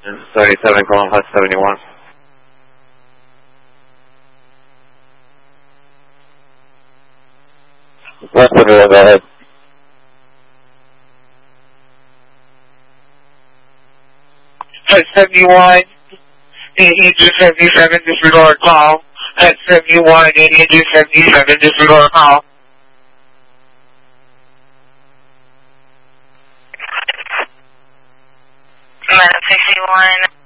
77 calling 571. West Central, go ahead. At 71, 8277, disregard call. At 71, 8277, disregard call. Madam 61.